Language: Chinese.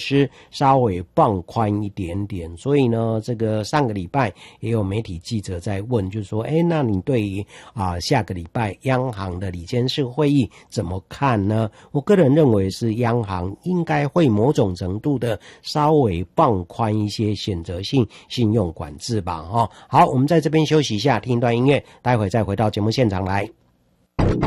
施稍微放宽一点点。所以呢，这个上个礼拜也有媒体记者在问，就是说，那你对于下个礼拜央行的理监事会议怎么看呢？我个人认为是央行应该会某种程度的稍微放宽一些选择性信用管制吧。好，我们在这边休息一下，听一段音乐，待会再回到节目现场来。